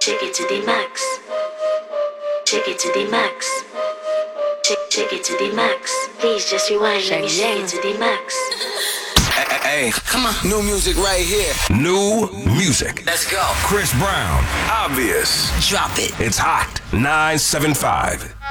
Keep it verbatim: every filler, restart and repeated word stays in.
Take it to the max. Take it to the max. Take, take it to the max. Please just rewind. Let me take it to the max. Hey, hey, come on. New music right here. New music. Let's go. Chris Brown. Obvious. Drop it. It's hot. nine seven five.